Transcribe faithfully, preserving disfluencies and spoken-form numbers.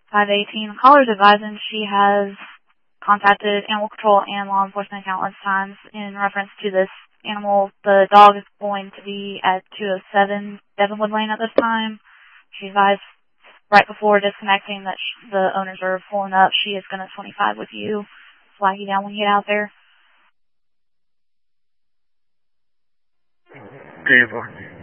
five eighteen. Caller's advising she has contacted animal control and law enforcement countless times in reference to this animal. The dog is going to be at two oh seven Devonwood Lane at this time. She advised right before disconnecting that sh the owners are pulling up. She is going to twenty-five with you. Flag you down when you get out there. Okay,